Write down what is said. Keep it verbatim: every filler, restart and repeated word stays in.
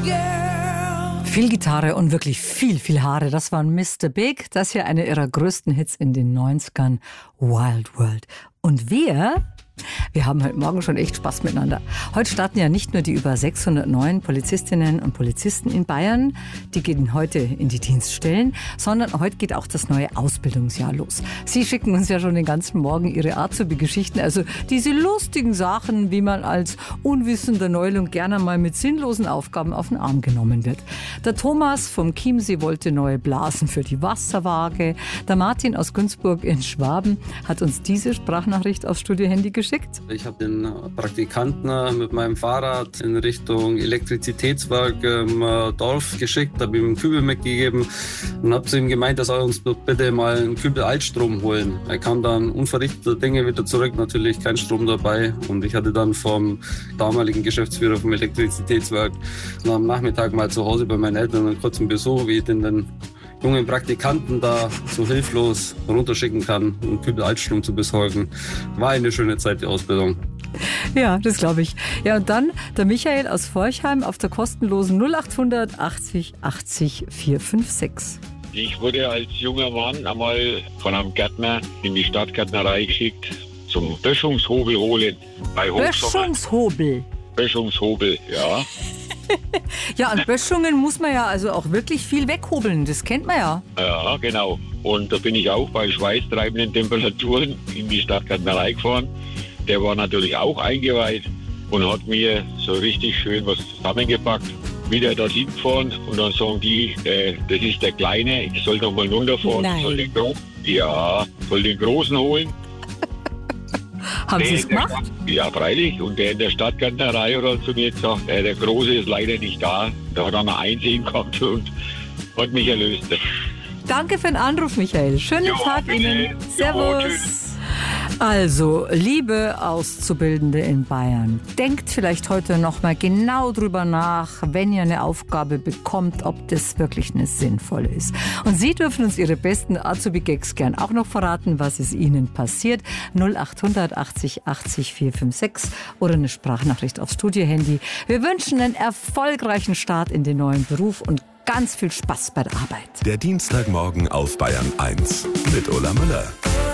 Viel Gitarre und wirklich viel, viel Haare. Das war Mister Big. Das hier einer ihrer größten Hits in den neunzigern. Wild World. Und wir... Wir haben heute Morgen schon echt Spaß miteinander. Heute starten ja nicht nur die über sechshundert neuen Polizistinnen und Polizisten in Bayern, die gehen heute in die Dienststellen, sondern heute geht auch das neue Ausbildungsjahr los. Sie schicken uns ja schon den ganzen Morgen ihre Azubi-Geschichten, also diese lustigen Sachen, wie man als unwissender Neuling gerne mal mit sinnlosen Aufgaben auf den Arm genommen wird. Der Thomas vom Chiemsee wollte neue Blasen für die Wasserwaage. Der Martin aus Günzburg in Schwaben hat uns diese Sprachnachricht aufs Studiohandy geschickt. Ich habe den Praktikanten mit meinem Fahrrad in Richtung Elektrizitätswerk im Dorf geschickt, habe ihm einen Kübel mitgegeben und habe zu ihm gemeint, er soll uns doch bitte mal einen Kübel Altstrom holen. Er kam dann unverrichteter Dinge wieder zurück, natürlich kein Strom dabei, und ich hatte dann vom damaligen Geschäftsführer vom Elektrizitätswerk am Nachmittag mal zu Hause bei meinen Eltern einen kurzen Besuch, wie ich den dann jungen Praktikanten da so hilflos runterschicken kann, um Kübel Altstrom zu besorgen. War eine schöne Zeit, die Ausbildung. Ja, das glaube ich. Ja, und dann der Michael aus Forchheim auf der kostenlosen null acht hundert achtzig achtzig vier fünf sechs. Ich wurde als junger Mann einmal von einem Gärtner in die Stadtgärtnerei geschickt zum Böschungshobel holen. Bei Böschungshobel? Böschungshobel, ja. Ja, an Böschungen muss man ja also auch wirklich viel weghobeln, das kennt man ja. Ja, genau. Und da bin ich auch bei schweißtreibenden Temperaturen in die Stadtgärtnerei gefahren. Der war natürlich auch eingeweiht und hat mir so richtig schön was zusammengepackt. Wieder dorthin gefahren und dann sagen die, äh, das ist der Kleine, ich soll noch mal runterfahren. Nein. Soll den Gro- ja, soll den Großen holen. Haben Der Sie es in der gemacht? Stadt- Ja, freilich. Und der in der Stadtgärtnerei hat dann zu mir gesagt, äh, der Große ist leider nicht da. Der hat dann ein Einsehen gehabt und hat mich erlöst. Danke für den Anruf, Michael. Schönen Jo, Tag bitte. Ihnen. Jo, Servus. tschüss. Also, liebe Auszubildende in Bayern, denkt vielleicht heute noch mal genau drüber nach, wenn ihr eine Aufgabe bekommt, ob das wirklich eine sinnvolle ist. Und Sie dürfen uns Ihre besten Azubi-Gags gern auch noch verraten, was es Ihnen passiert. null acht hundert achtzig achtzig vier fünf sechs oder eine Sprachnachricht aufs Studiohandy. Wir wünschen einen erfolgreichen Start in den neuen Beruf und ganz viel Spaß bei der Arbeit. Der Dienstagmorgen auf Bayern eins mit Ulla Müller.